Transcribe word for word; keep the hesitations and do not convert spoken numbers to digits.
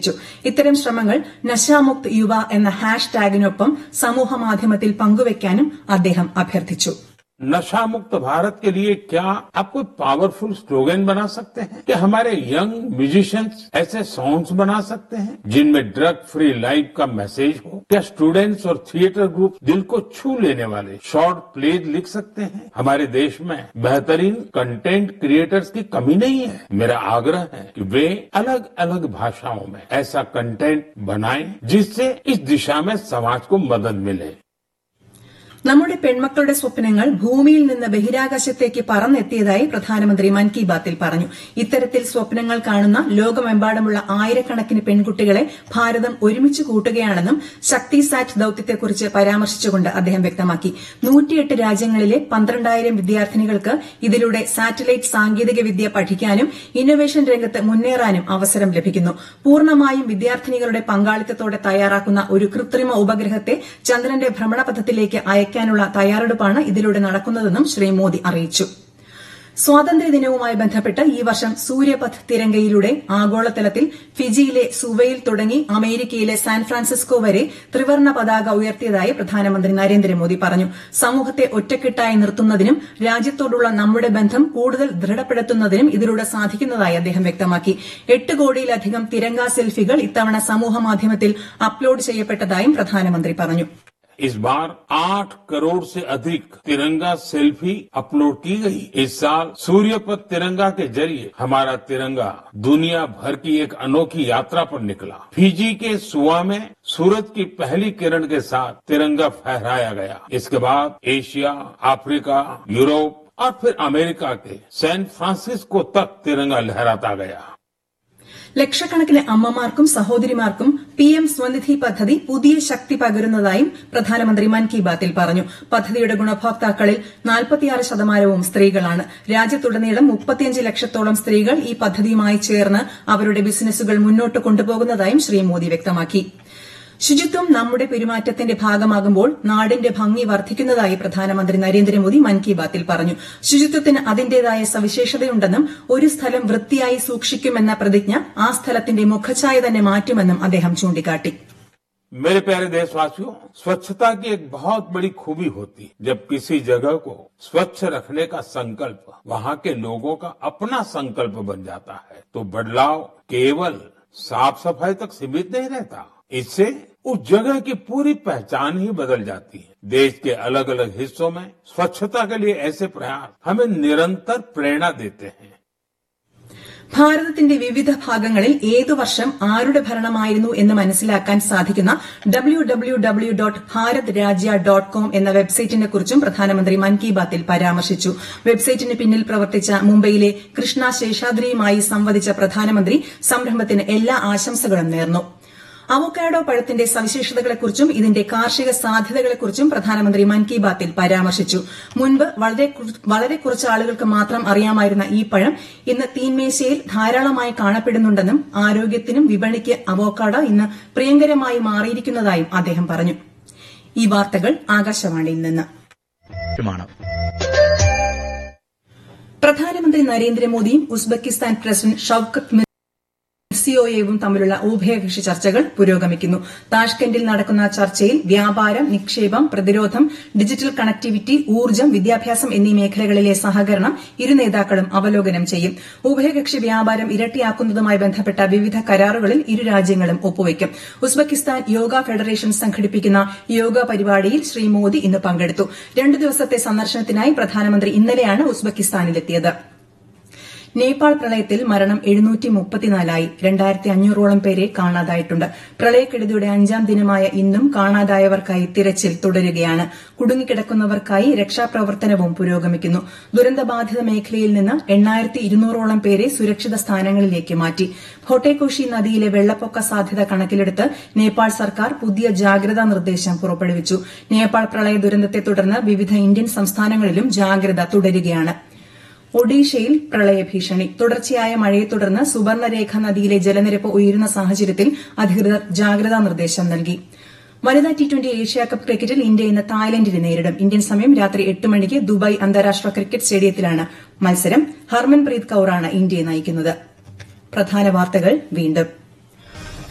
സൂചിപ്പിച്ചു. ഇത്തരം ശ്രമങ്ങൾ നശാമുക്ത് യുവ എന്ന ഹാഷ് ടാഗിനൊപ്പം സമൂഹമാധ്യമത്തിൽ പങ്കുവയ്ക്കാനും അദ്ദേഹം അഭ്യർത്ഥിച്ചു. नशा मुक्त भारत के लिए क्या आप कोई पावरफुल स्लोगन बना सकते हैं? क्या हमारे यंग म्यूजिशियंस ऐसे सॉन्ग्स बना सकते हैं जिनमें ड्रग फ्री लाइफ का मैसेज हो? क्या स्टूडेंट्स और थिएटर ग्रुप दिल को छू लेने वाले शॉर्ट प्लेज लिख सकते हैं? हमारे देश में बेहतरीन कंटेंट क्रिएटर्स की कमी नहीं है. मेरा आग्रह है कि वे अलग अलग भाषाओं में ऐसा कंटेंट बनाएं जिससे इस दिशा में समाज को मदद मिले. നമ്മുടെ പെൺമക്കളുടെ സ്വപ്നങ്ങൾ ഭൂമിയിൽ നിന്ന് ബഹിരാകാശത്തേക്ക് പറന്നെത്തിയതായി പ്രധാനമന്ത്രി മൻ കി ബാത്തിൽ പറഞ്ഞു. ഇത്തരത്തിൽ സ്വപ്നങ്ങൾ കാണുന്ന ലോകമെമ്പാടുമുള്ള ആയിരക്കണക്കിന് പെൺകുട്ടികളെ ഭാരതം ഒരുമിച്ച് കൂട്ടുകയാണെന്നും ശക്തി സാറ്റ് ദൌത്യത്തെക്കുറിച്ച് പരാമർശിച്ചുകൊണ്ട് അദ്ദേഹം വ്യക്തമാക്കി. നൂറ്റിയെട്ട് രാജ്യങ്ങളിലെ പന്ത്രണ്ടായിരം വിദ്യാർത്ഥിനികൾക്ക് ഇതിലൂടെ സാറ്റലൈറ്റ് സാങ്കേതിക വിദ്യ പഠിക്കാനും ഇന്നൊവേഷൻ രംഗത്ത് മുന്നേറാനും അവസരം ലഭിക്കുന്നു. പൂർണ്ണമായും വിദ്യാർത്ഥിനികളുടെ പങ്കാളിത്തത്തോടെ തയ്യാറാക്കുന്ന ഒരു കൃത്രിമ ഉപഗ്രഹത്തെ ചന്ദ്രന്റെ ഭ്രമണപഥത്തിലേക്ക് അയക്കാൻ ാനുള്ള തയ്യാറെടുപ്പാണ് ഇതിലൂടെ നടക്കുന്നതെന്നും ശ്രീ മോദി അറിയിച്ചു. സ്വാതന്ത്ര്യദിനവുമായി ബന്ധപ്പെട്ട് ഈ വർഷം സൂര്യപഥ് തിരങ്കയിലൂടെ ആഗോളതലത്തിൽ ഫിജിയിലെ സുവയിൽ തുടങ്ങി അമേരിക്കയിലെ സാൻ ഫ്രാൻസിസ്കോ വരെ ത്രിവർണ്ണ പതാക ഉയർത്തിയതായി പ്രധാനമന്ത്രി നരേന്ദ്രമോദി പറഞ്ഞു. സമൂഹത്തെ ഒറ്റക്കെട്ടായി നിർത്തുന്നതിനും രാജ്യത്തോടുള്ള നമ്മുടെ ബന്ധം കൂടുതൽ ദൃഢപ്പെടുത്തുന്നതിനും ഇതിലൂടെ സാധിക്കുന്നതായി അദ്ദേഹം വ്യക്തമാക്കി. എട്ട് കോടിയിലധികം തിരങ്ക സെൽഫികൾ ഇത്തവണ സമൂഹമാധ്യമത്തിൽ അപ്ലോഡ് ചെയ്യപ്പെട്ടതായും പ്രധാനമന്ത്രി പറഞ്ഞു. इस बार आठ करोड़ से अधिक तिरंगा सेल्फी अपलोड की गई. इस साल सूर्यपथ तिरंगा के जरिए हमारा तिरंगा दुनिया भर की एक अनोखी यात्रा पर निकला. फिजी के सुआ में सूरज की पहली किरण के साथ तिरंगा फहराया गया. इसके बाद एशिया, अफ्रीका, यूरोप और फिर अमेरिका के सैन फ्रांसिस्को तक तिरंगा लहराता गया. ലക്ഷക്കണക്കിന് അമ്മമാർക്കും സഹോദരിമാർക്കും പിഎം സ്വനിധി പദ്ധതി പുതിയ ശക്തി പകരുന്നതായും പ്രധാനമന്ത്രി മൻ കി ബാത്തിൽ പറഞ്ഞു. പദ്ധതിയുടെ ഗുണഭോക്താക്കളിൽ നാൽപ്പത്തിയാറ് ശതമാനവും സ്ത്രീകളാണ്. രാജ്യത്തുടനീളം മുപ്പത്തിയഞ്ച് ലക്ഷത്തോളം സ്ത്രീകൾ ഈ പദ്ധതിയുമായി ചേർന്ന് അവരുടെ ബിസിനസ്സുകൾ മുന്നോട്ട് കൊണ്ടുപോകുന്നതായും ശ്രീ മോദി വ്യക്തമാക്കി. ശുചിത്വം നമ്മുടെ പെരുമാറ്റത്തിന്റെ ഭാഗമാകുമ്പോൾ നാടിന്റെ ഭംഗി വർദ്ധിക്കുന്നതായി പ്രധാനമന്ത്രി നരേന്ദ്രമോദി മൻ കി ബാത്തിൽ പറഞ്ഞു. ശുചിത്വത്തിന് അതിന്റേതായ സവിശേഷതയുണ്ടെന്നും ഒരു സ്ഥലം വൃത്തിയായി സൂക്ഷിക്കുമെന്ന പ്രതിജ്ഞ ആ സ്ഥലത്തിന്റെ മുഖഛായ തന്നെ മാറ്റുമെന്നും അദ്ദേഹം ചൂണ്ടിക്കാട്ടി. मेरे प्यारे देशवासियों, स्वच्छता की एक बहुत बड़ी खूबी होती है. जब किसी जगह को स्वच्छ रखने का संकल्प वहाँ के लोगों का अपना संकल्प बन जाता है तो बदलाव केवल साफ सफाई तक सीमित नहीं रहता. इससे उस जगह की पूरी पहचान ही बदल जाती है. देश के अलग अलग हिस्सों में स्वच्छता के लिए ऐसे प्रयास हमें निरंतर प्रेरणा देते हैं. ഭാരതത്തിന്റെ വിവിധ ഭാഗങ്ങളിൽ ഏതു വർഷം ആരുടെ ഭരണമായിരുന്നു എന്ന് മനസ്സിലാക്കാൻ സാധിക്കുന്ന W W W dot Bharat രാജ്യ ഡോട്ട് കോം എന്ന വെബ്സൈറ്റിനെക്കുറിച്ചും പ്രധാനമന്ത്രി മൻ കി ബാത്തിൽ പരാമർശിച്ചു. വെബ്സൈറ്റിന് പിന്നിൽ പ്രവർത്തിച്ച മുംബൈയിലെ കൃഷ്ണ ശേഷാദ്രിയുമായി സംവദിച്ച പ്രധാനമന്ത്രി സംരംഭത്തിന് എല്ലാ ആശംസകളും നേർന്നു. അവോക്കാഡോ പഴത്തിന്റെ സവിശേഷതകളെക്കുറിച്ചും ഇതിന്റെ കാർഷിക സാധ്യതകളെക്കുറിച്ചും പ്രധാനമന്ത്രി മൻ കി ബാത്തിൽ പരാമർശിച്ചു. മുൻപ് വളരെ കുറച്ച് ആളുകൾക്ക് മാത്രം അറിയാമായിരുന്ന ഈ പഴം ഇന്ന് തീൻമേശയിൽ ധാരാളമായി കാണപ്പെടുന്നുണ്ടെന്നും ആരോഗ്യത്തിനും വിപണിക്ക് അവോക്കാഡോ ഇന്ന് പ്രിയങ്കരമായി മാറിയിരിക്കുന്നതായും അദ്ദേഹം പറഞ്ഞു. ഈ വാർത്തകൾ ആകാശവാണിയിൽ നിന്ന്. പ്രധാനമന്ത്രി നരേന്ദ്രമോദിയും ഉസ്ബെക്കിസ്ഥാൻ പ്രസിഡന്റ് ഷൌക്കത്ത് മിർസിയോയേവും തമ്മിലുള്ള ഉഭയകക്ഷി ചർച്ചകൾ പുരോഗമിക്കുന്നു. താഷ്കെന്റിൽ നടക്കുന്ന ചർച്ചയിൽ വ്യാപാരം, നിക്ഷേപം, പ്രതിരോധം, ഡിജിറ്റൽ കണക്ടിവിറ്റി, ഊർജ്ജം, വിദ്യാഭ്യാസം എന്നീ മേഖലകളിലെ സഹകരണം ഇരു നേതാക്കളും അവലോകനം ചെയ്യും. ഉഭയകക്ഷി വ്യാപാരം ഇരട്ടിയാക്കുന്നതുമായി ബന്ധപ്പെട്ട വിവിധ കരാറുകളിൽ ഇരു രാജ്യങ്ങളും ഒപ്പുവയ്ക്കും. ഉസ്ബെക്കിസ്ഥാൻ യോഗ ഫെഡറേഷൻ സംഘടിപ്പിക്കുന്ന യോഗ പരിപാടിയിൽ ശ്രീ മോദി ഇന്ന് പങ്കെടുത്തു. രണ്ടു ദിവസത്തെ സന്ദർശനത്തിനായി പ്രധാനമന്ത്രി ഇന്നലെയാണ് ഉസ്ബെക്കിസ്ഥാനിലെത്തിയത്. നേപ്പാൾ പ്രളയത്തിൽ മരണം എഴുന്നൂറ്റി മുപ്പത്തിനാലായി. രണ്ടായിരത്തി അഞ്ഞൂറോളം പേരെ കാണാതായിട്ടുണ്ട്. പ്രളയക്കെടുതിയുടെ അഞ്ചാം ദിനമായ ഇന്നും കാണാതായവർക്കായി തിരച്ചിൽ തുടരുകയാണ്. കുടുങ്ങിക്കിടക്കുന്നവർക്കായി രക്ഷാപ്രവർത്തനവും പുരോഗമിക്കുന്നു. ദുരന്തബാധിത മേഖലയിൽ നിന്ന് എണ്ണായിരത്തി ഇരുന്നൂറോളം പേരെ സുരക്ഷിത സ്ഥാനങ്ങളിലേക്ക് മാറ്റി. ഭോട്ടേകോഷി നദിയിലെ വെള്ളപ്പൊക്ക സാധ്യത കണക്കിലെടുത്ത് നേപ്പാൾ സർക്കാർ പുതിയ ജാഗ്രതാ നിർദ്ദേശം പുറപ്പെടുവിച്ചു. നേപ്പാൾ പ്രളയ ദുരന്തത്തെ തുടർന്ന് വിവിധ ഇന്ത്യൻ സംസ്ഥാനങ്ങളിലും ജാഗ്രത തുടരുകയാണ്. ഒഡീഷയിൽ പ്രളയഭീഷണി. തുടർച്ചയായ മഴയെ തുടർന്ന് സുവർണരേഖ നദിയിലെ ജലനിരപ്പ് ഉയരുന്ന സാഹചര്യത്തിൽ അധികൃതർ ജാഗ്രതാ നിർദ്ദേശം നൽകി. വനിതാ ടി ട്വന്റി ഏഷ്യാകപ്പ് ക്രിക്കറ്റിൽ ഇന്ത്യ ഇന്ന് തായ്ലൻഡിനെ നേരിടും. ഇന്ത്യൻ സമയം രാത്രി എട്ട് മണിക്ക് ദുബായ് അന്താരാഷ്ട്ര ക്രിക്കറ്റ് സ്റ്റേഡിയത്തിലാണ് മത്സരം. ഹർമൻപ്രീത് കൌറാണ് ഇന്ത്യയെ നയിക്കുന്നത്. പ്രധാന വാർത്തകൾ വീണ്ടും.